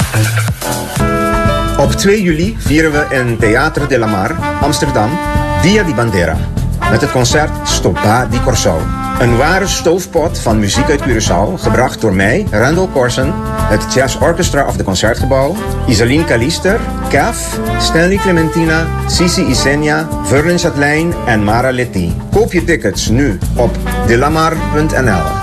Op 2 juli vieren we in Theater de la Mar, Amsterdam, Dia di Bandera. Met het concert Stoppa di Corso. Een ware stoofpot van muziek uit Curaçao, gebracht door mij, Randall Corson, het Jazz Orchestra of de Concertgebouw, Isaline Kalister, Caf, Stanley Clementina, Sisi Isenia, Verlin Chatelain en Mara Letty. Koop je tickets nu op delamar.nl.